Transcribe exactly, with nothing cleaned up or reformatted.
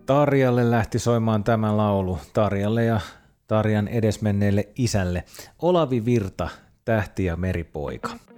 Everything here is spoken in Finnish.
Tarjalle lähti soimaan tämä laulu, Tarjalle ja Tarjan edesmenneelle isälle. Olavi Virta, Tähti ja meripoika.